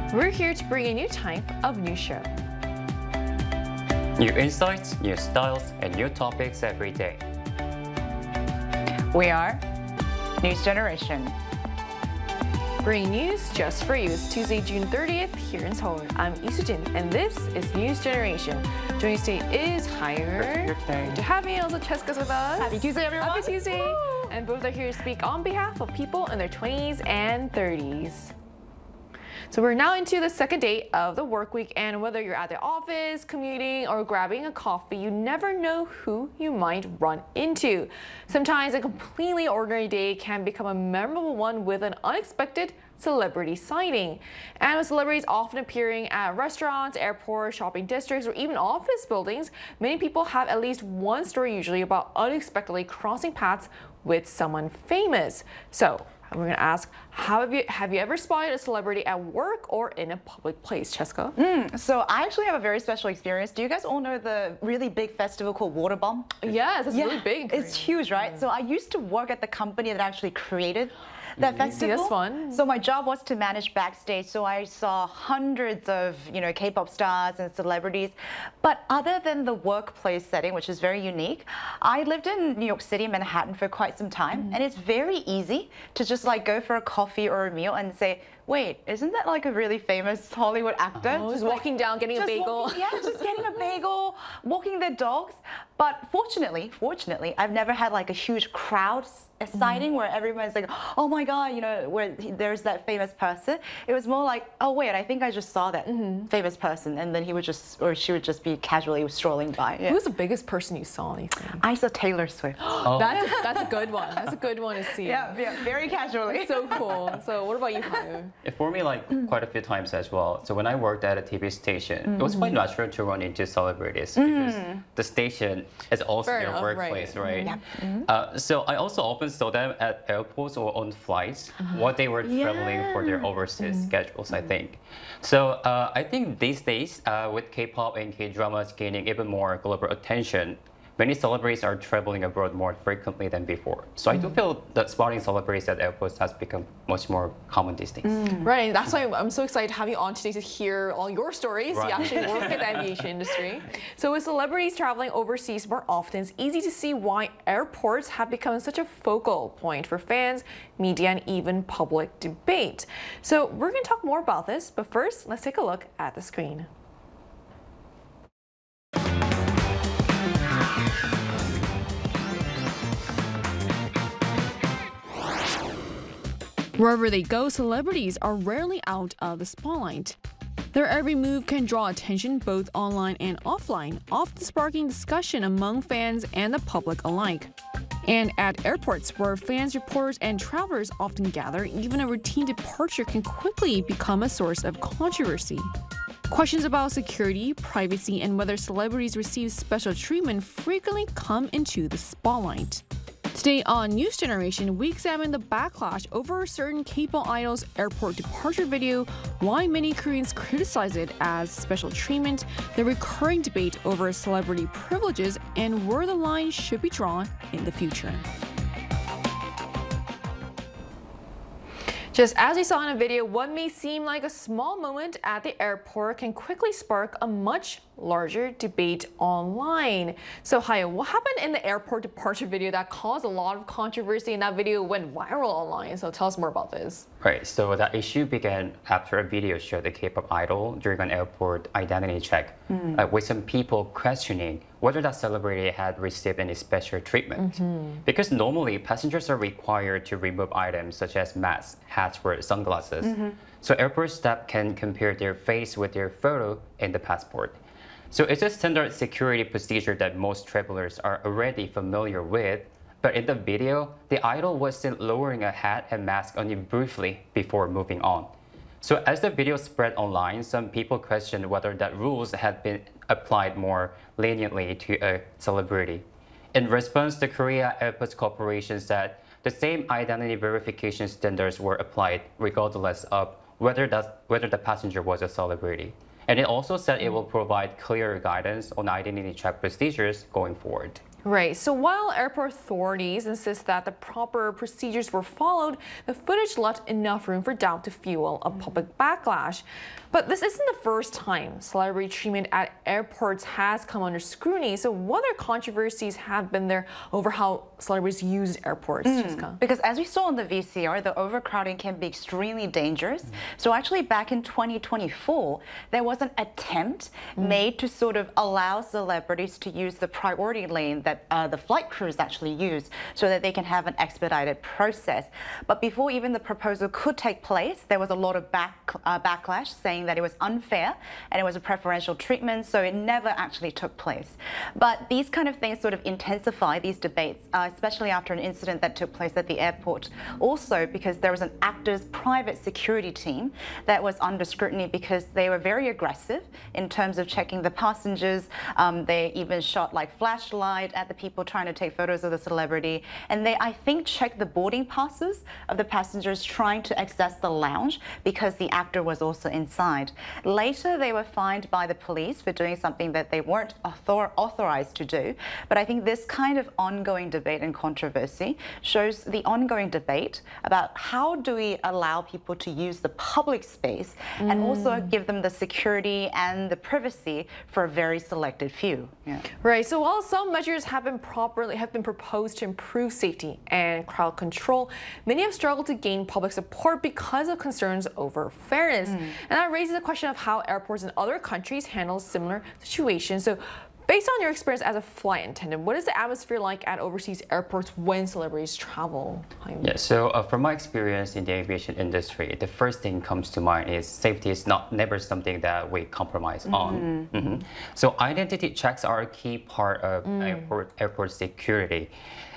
We're here to bring a new type of news show. New insights, new styles, and new topics every day. We are News Generation. Bringing news just for you. It's Tuesday, June 30th here in Seoul. I'm Lee Soo-jin, and this is News Generation. Joining us today is Hire. Good to have you. Also, Cheska's with us. Happy Tuesday, everyone. Happy Tuesday. Woo! And both are here to speak on behalf of people in their 20s and 30s. So we're now into the second day of the work week, and whether you're at the office, commuting, or grabbing a coffee, you never know who you might run into. Sometimes a completely ordinary day can become a memorable one with an unexpected celebrity sighting. And with celebrities often appearing at restaurants, airports, shopping districts, or even office buildings, many people have at least one story usually about unexpectedly crossing paths with someone famous. So we're going to ask, have you ever spotted a celebrity at work or in a public place, Cheska? So I actually have a very special experience. Do you guys all know the really big festival called Water Bomb? Yes, it's really big. It's huge, right? So I used to work at the company that actually created that festival. That's fun. So my job was to manage backstage. So I saw hundreds of, K-pop stars and celebrities. But other than the workplace setting, which is very unique, I lived in New York City, Manhattan for quite some time. And it's very easy to just go for a coffee or a meal and say, wait, isn't that like a really famous Hollywood actor? Just walking down, getting a bagel. Just getting a bagel, walking their dogs. But fortunately, I've never had like a huge crowd sighting where everyone's like, oh my God, where there's that famous person. It was more like, oh wait, I think I just saw that famous person, and then he would just, or she would just be casually strolling by. Yeah. Who's the biggest person you saw? You think? I saw Taylor Swift. That's a good one. That's a good one to see. Yeah, very casually. So cool. So what about you, Hayo? For me, quite a few times as well. So when I worked at a TV station, it was quite natural to run into celebrities because the station is also Fair their enough, workplace, right? Yep. So I also often saw them at airports or on flights while they were traveling for their overseas schedules, I think. So I think these days, with K-pop and K-dramas gaining even more global attention, many celebrities are traveling abroad more frequently than before. So I do feel that spotting celebrities at airports has become much more common these days. Right, that's why I'm so excited to have you on today to hear all your stories. Right. You actually work in the aviation industry. So with celebrities traveling overseas more often, it's easy to see why airports have become such a focal point for fans, media, and even public debate. So we're going to talk more about this, but first, let's take a look at the screen. Wherever they go, celebrities are rarely out of the spotlight. Their every move can draw attention both online and offline, often sparking discussion among fans and the public alike. And at airports, where fans, reporters, and travelers often gather, even a routine departure can quickly become a source of controversy. Questions about security, privacy, and whether celebrities receive special treatment frequently come into the spotlight. Today on News Generation, we examine the backlash over a certain K-pop idol's airport departure video, why many Koreans criticize it as special treatment, the recurring debate over celebrity privileges, and where the line should be drawn in the future. Just as we saw in a video, what may seem like a small moment at the airport can quickly spark a much larger debate online. So Hayo, what happened in the airport departure video that caused a lot of controversy and that video went viral online? So tell us more about this. Right, so that issue began after a video showed the K-pop idol during an airport identity check, with some people questioning whether that celebrity had received any special treatment. Because normally, passengers are required to remove items such as masks, hats, or sunglasses. So airport staff can compare their face with their photo in the passport. So it's a standard security procedure that most travelers are already familiar with. But in the video, the idol was seen lowering a hat and mask only briefly before moving on. So as the video spread online, some people questioned whether that rules had been applied more leniently to a celebrity. In response, the Korea Airports Corporation said the same identity verification standards were applied regardless of whether the passenger was a celebrity. And it also said it will provide clear guidance on identity check procedures going forward. Right. So while airport authorities insist that the proper procedures were followed, the footage left enough room for doubt to fuel a public backlash. But this isn't the first time celebrity treatment at airports has come under scrutiny. So what other controversies have been there over how celebrities use airports, Jessica? Because as we saw in the VCR, the overcrowding can be extremely dangerous. So actually back in 2024, there was an attempt made to sort of allow celebrities to use the priority lane that the flight crews actually use so that they can have an expedited process. But before even the proposal could take place, there was a lot of backlash saying that it was unfair and it was a preferential treatment, so it never actually took place. But these kind of things sort of intensify these debates, especially after an incident that took place at the airport. Also because there was an actor's private security team that was under scrutiny because they were very aggressive in terms of checking the passengers. They even shot like flashlight at the people trying to take photos of the celebrity. And they, I think, checked the boarding passes of the passengers trying to access the lounge because the actor was also inside. Later, they were fined by the police for doing something that they weren't authorized to do. But I think this kind of ongoing debate and controversy shows the ongoing debate about how do we allow people to use the public space and also give them the security and the privacy for a very selected few. Yeah. Right. So while some measures have been proposed to improve safety and crowd control, many have struggled to gain public support because of concerns over fairness. And that raises the question of how airports in other countries handle similar situations. So based on your experience as a flight attendant, what is the atmosphere like at overseas airports when celebrities travel? Yeah, so from my experience in the aviation industry, the first thing comes to mind is safety is never something that we compromise on. So identity checks are a key part of airport security.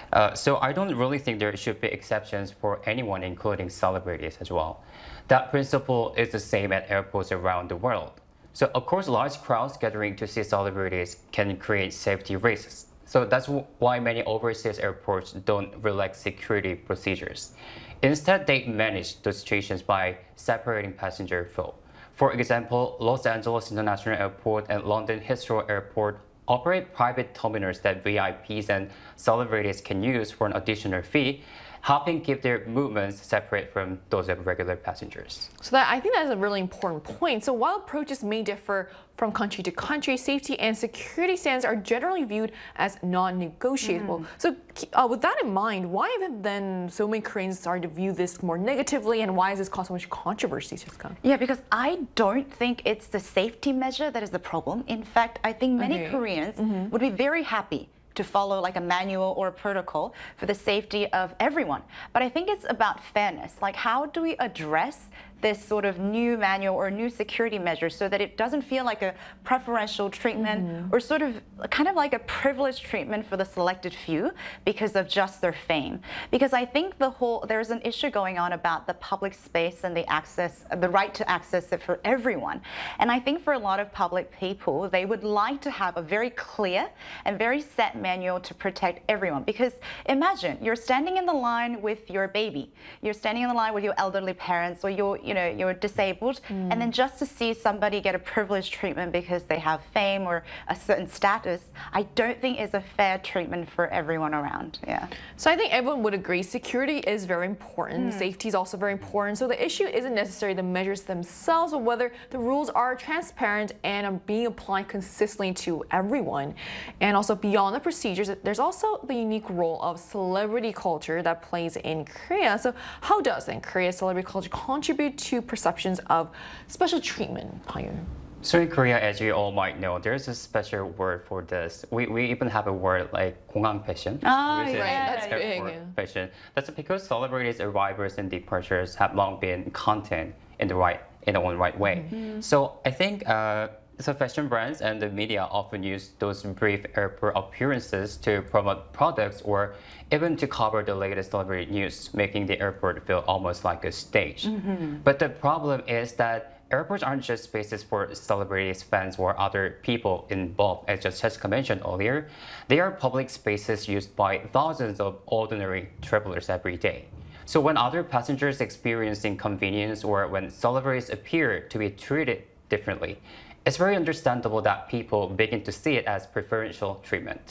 So I don't really think there should be exceptions for anyone, including celebrities as well. That principle is the same at airports around the world. So of course, large crowds gathering to see celebrities can create safety risks. So that's why many overseas airports don't relax security procedures. Instead, they manage the situations by separating passenger flow. For example, Los Angeles International Airport and London Heathrow Airport operate private terminals that VIPs and celebrities can use for an additional fee, helping keep their movements separate from those of regular passengers. So I think that's a really important point. So while approaches may differ from country to country, safety and security standards are generally viewed as non-negotiable. So with that in mind, why have then so many Koreans started to view this more negatively, and why has this caused so much controversy, Jessica? Yeah, because I don't think it's the safety measure that is the problem. In fact, I think many Koreans would be very happy to follow like a manual or a protocol for the safety of everyone. But I think it's about fairness. Like, how do we address this sort of new manual or new security measure so that it doesn't feel like a preferential treatment or sort of kind of like a privileged treatment for the selected few because of just their fame. Because I think there's an issue going on about the public space and the right to access it for everyone. And I think for a lot of public people, they would like to have a very clear and very set manual to protect everyone. Because imagine you're standing in the line with your baby, you're standing in the line with your elderly parents, or you're disabled, and then just to see somebody get a privileged treatment because they have fame or a certain status, I don't think is a fair treatment for everyone around. Yeah. So I think everyone would agree security is very important. Safety is also very important. So the issue isn't necessarily the measures themselves, but whether the rules are transparent and are being applied consistently to everyone. And also beyond the procedures, there's also the unique role of celebrity culture that plays in Korea. So how does then Korea's celebrity culture contribute to perceptions of special treatment, Payun? So in Korea, as you all might know, there's a special word for this. We even have a word like 공항 fashion. That's big. Fashion. That's because celebrities' arrivals and departures have long been content in their own right way. So I think so fashion brands and the media often use those brief airport appearances to promote products or even to cover the latest celebrity news, making the airport feel almost like a stage. But the problem is that airports aren't just spaces for celebrities, fans, or other people involved, as Jessica mentioned earlier. They are public spaces used by thousands of ordinary travelers every day. So when other passengers experience inconvenience or when celebrities appear to be treated differently, it's very understandable that people begin to see it as preferential treatment.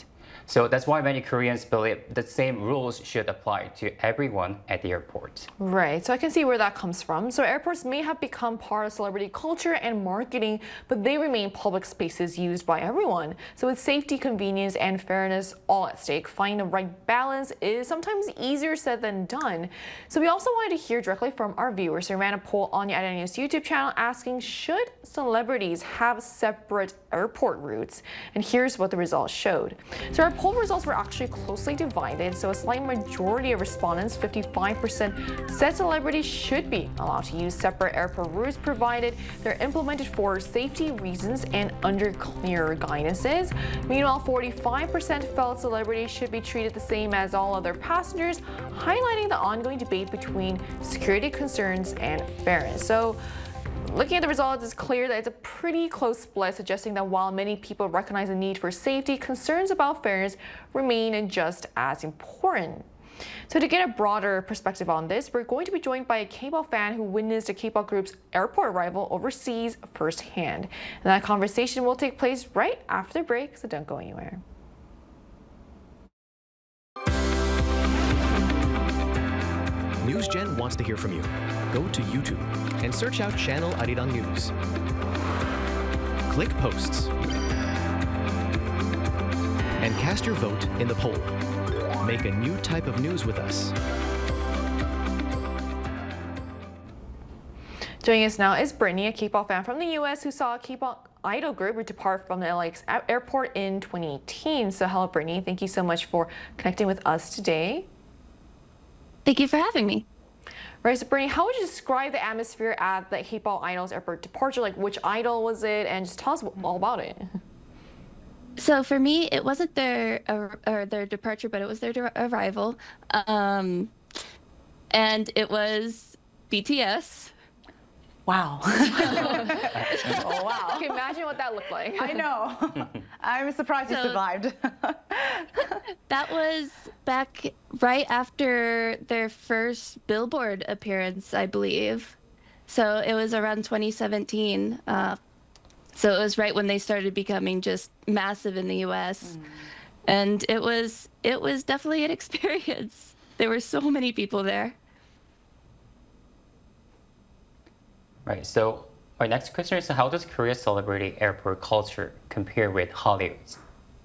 So that's why many Koreans believe the same rules should apply to everyone at the airport. Right, so I can see where that comes from. So airports may have become part of celebrity culture and marketing, but they remain public spaces used by everyone. So with safety, convenience, and fairness all at stake, finding the right balance is sometimes easier said than done. So we also wanted to hear directly from our viewers. So we ran a poll on the Identity News YouTube channel asking, should celebrities have separate airport routes? And here's what the results showed. So our poll results were actually closely divided. So a slight majority of respondents, 55%, said celebrities should be allowed to use separate airport routes provided they're implemented for safety reasons and under clear guidances. Meanwhile, 45% felt celebrities should be treated the same as all other passengers, highlighting the ongoing debate between security concerns and fairness. So looking at the results, it's clear that it's a pretty close split, suggesting that while many people recognize the need for safety, concerns about fairness remain just as important. So to get a broader perspective on this, we're going to be joined by a K-pop fan who witnessed a K-pop group's airport arrival overseas firsthand. And that conversation will take place right after the break, so don't go anywhere. NewsGen wants to hear from you. Go to YouTube and search out Channel Arirang News. Click Posts and cast your vote in the poll. Make a new type of news with us. Joining us now is Brittany, a K-pop fan from the US who saw a K-pop idol group depart from the LAX airport in 2018. So hello, Brittany. Thank you so much for connecting with us today. Thank you for having me. Right, so Brittany, how would you describe the atmosphere at the K-pop Idol's airport departure? Like, which idol was it? And just tell us all about it. So for me, it wasn't their departure, but it was their arrival. And it was BTS. Wow. Oh, wow. I can imagine what that looked like. I know. I'm surprised you survived. That was back right after their first Billboard appearance, I believe. So it was around 2017. So it was right when they started becoming just massive in the US. And it was definitely an experience. There were so many people there. Right, so our next question is, how does Korea's celebrity airport culture compare with Hollywood's?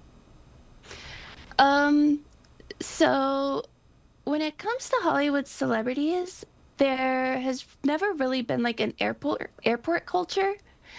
So when it comes to Hollywood celebrities, there has never really been like an airport culture.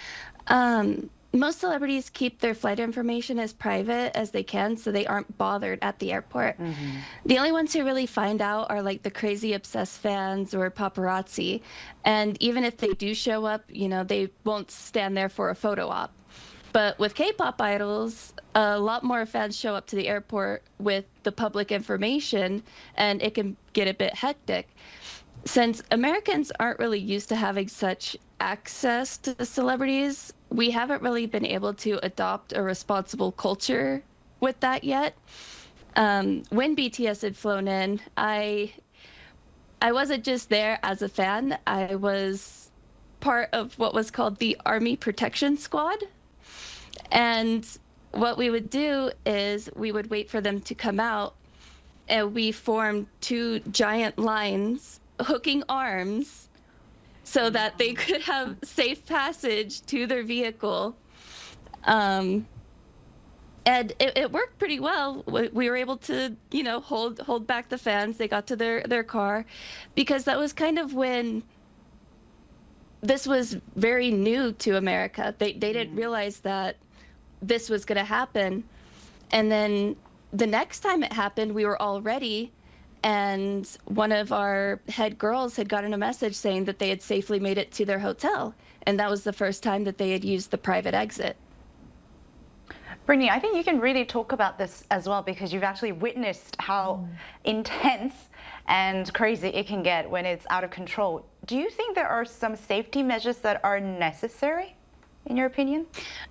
Most celebrities keep their flight information as private as they can, so they aren't bothered at the airport. The only ones who really find out are like the crazy obsessed fans or paparazzi. And even if they do show up, you know, they won't stand there for a photo op. But with K-pop idols, a lot more fans show up to the airport with the public information, and it can get a bit hectic. Since Americans aren't really used to having such access to the celebrities, we haven't really been able to adopt a responsible culture with that yet. When BTS had flown in, I wasn't just there as a fan. I was part of what was called the Army Protection Squad. And what we would do is we would wait for them to come out, and we formed two giant lines hooking arms so that they could have safe passage to their vehicle. And it worked pretty well. We were able to, you know, hold back the fans. They got to their car, because that was kind of when this was very new to America. They didn't realize that this was going to happen. And then the next time it happened, we were all ready. And one of our head girls had gotten a message saying that they had safely made it to their hotel. And that was the first time that they had used the private exit. Brittany, I think you can really talk about this as well, because you've actually witnessed how intense and crazy it can get when it's out of control. Do you think there are some safety measures that are necessary, in your opinion?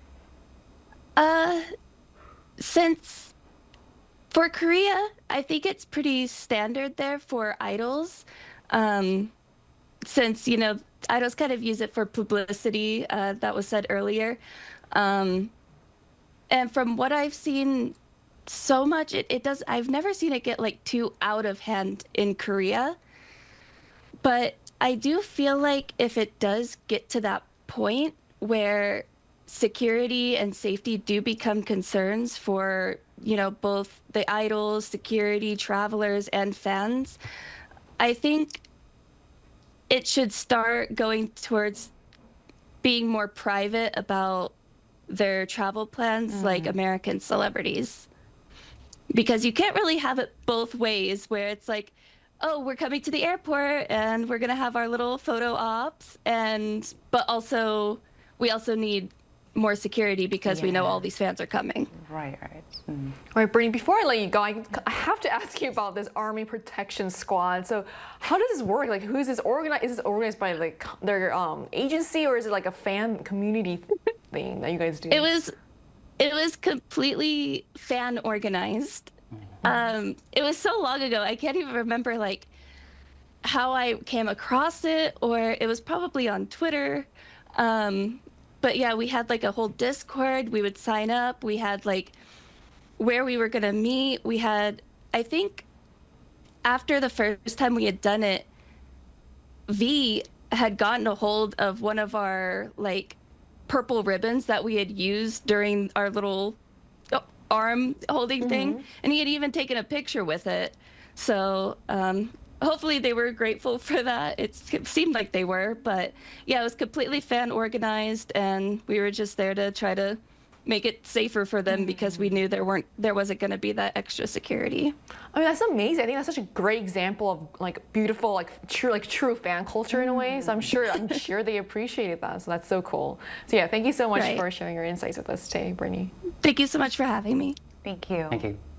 Since for Korea, I think it's pretty standard there for idols. Since, you know, idols kind of use it for publicity, that was said earlier. And from what I've seen so much. It does. I've never seen it get like too out of hand in Korea. But I do feel like if it does get to that point where security and safety do become concerns for, both the idols, security, travelers, and fans, I think it should start going towards being more private about their travel plans, like American celebrities. Because you can't really have it both ways, where it's like, oh, we're coming to the airport and we're going to have our little photo ops, but also we also need more security because we know all these fans are coming. Right. All right, Brittany, before I let you go, I have to ask you about this Army Protection Squad. So how does this work? Like, who is this organized? Is this organized by like their agency, or is it like a fan community thing that you guys do? It was completely fan organized. It was so long ago, I can't even remember like how I came across it, or it was probably on Twitter. But yeah, we had like a whole Discord. We would sign up. We had like where we were gonna meet. We had, I think, after the first time we had done it, V had gotten a hold of one of our like purple ribbons that we had used during our little arm holding thing, and he had even taken a picture with it. So hopefully they were grateful for that. It seemed like they were, but yeah, it was completely fan organized, and we were just there to try to make it safer for them because we knew there wasn't going to be that extra security. I mean, that's amazing. I think that's such a great example of like beautiful, like true fan culture in a way. So I'm sure they appreciated that. So that's so cool. So yeah, thank you so much for sharing your insights with us today, Brittany. Thank you so much for having me. Thank you. Thank you.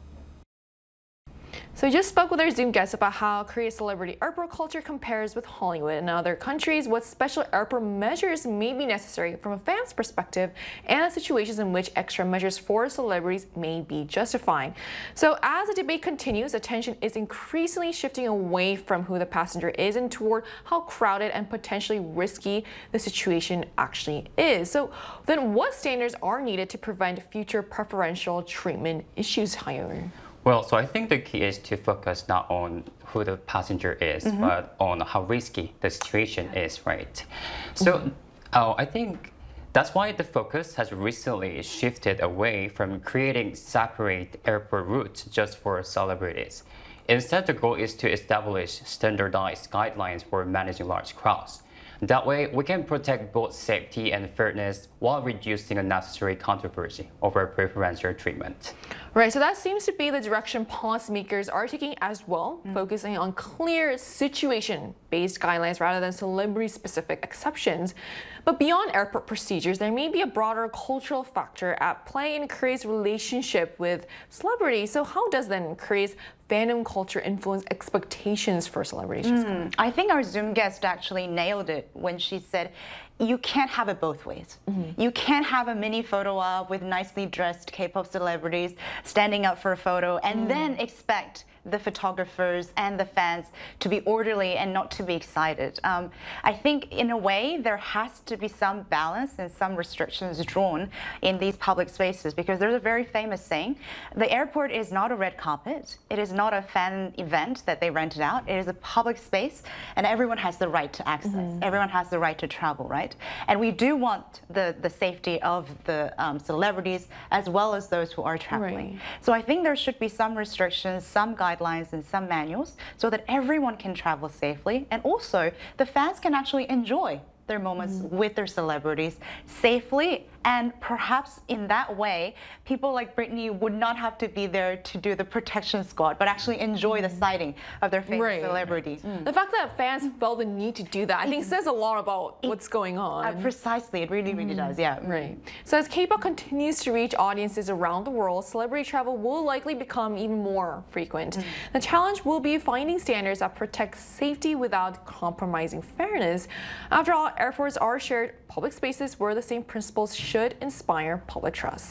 So we just spoke with our Zoom guest about how Korea's celebrity airport culture compares with Hollywood and other countries, what special airport measures may be necessary from a fan's perspective, and situations in which extra measures for celebrities may be justified. So as the debate continues, attention is increasingly shifting away from who the passenger is and toward how crowded and potentially risky the situation actually is. So then what standards are needed to prevent future preferential treatment issues, however? Well, so I think the key is to focus not on who the passenger is, but on how risky the situation is, right? So I think that's why the focus has recently shifted away from creating separate airport routes just for celebrities. Instead, the goal is to establish standardized guidelines for managing large crowds. That way, we can protect both safety and fairness while reducing unnecessary controversy over preferential treatment. Right, so that seems to be the direction policymakers are taking as well, focusing on clear situation-based guidelines rather than celebrity-specific exceptions. But beyond airport procedures, there may be a broader cultural factor at play in Korea's relationship with celebrities. So how does then Korea's fandom culture influence expectations for celebrities? I think our Zoom guest actually nailed it when she said, you can't have it both ways. You can't have a mini photo op with nicely dressed K-pop celebrities standing up for a photo and then expect the photographers and the fans to be orderly and not to be excited. I think in a way there has to be some balance and some restrictions drawn in these public spaces, because there's a very famous saying, the airport is not a red carpet, it is not a fan event that they rented out, it is a public space and everyone has the right to access, everyone has the right to travel, right? And we do want the safety of the celebrities as well as those who are traveling. So I think there should be some restrictions, some guidelines and some manuals so that everyone can travel safely, and also the fans can actually enjoy their moments with their celebrities safely, and perhaps in that way people like Brittany would not have to be there to do the protection squad but actually enjoy the sighting of their favorite celebrity. The fact that fans felt the need to do that, I think, says a lot about what's going on. Precisely, it really does, yeah. Right. So as K-pop continues to reach audiences around the world, celebrity travel will likely become even more frequent. The challenge will be finding standards that protect safety without compromising fairness. After all, airports are shared public spaces where the same principles should inspire public trust.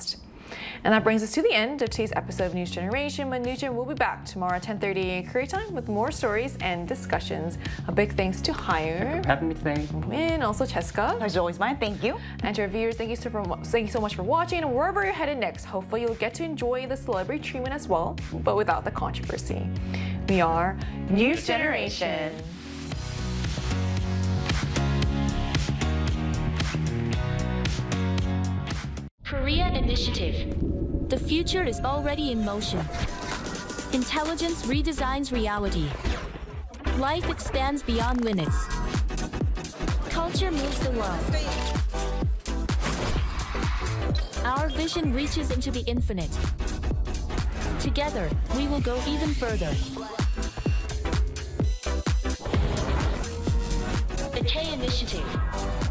And that brings us to the end of today's episode of News Generation. But News Gen will be back tomorrow at 10:30 Korea time with more stories and discussions. A big thanks to Hire, Having me today. and also Cheska. As always, mine. Thank you. And to our viewers, thank you so much for watching. And wherever you're headed next, hopefully you'll get to enjoy the celebrity treatment as well, but without the controversy. We are News Generation. Korea Initiative. The future is already in motion. Intelligence redesigns reality. Life expands beyond limits. Culture moves the world. Our vision reaches into the infinite. Together, we will go even further. The K Initiative.